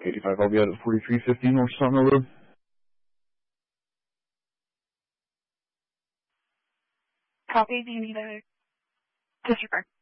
85, I'll be out at 4350 North Sawmill Road. Copy. Do you need a disregard?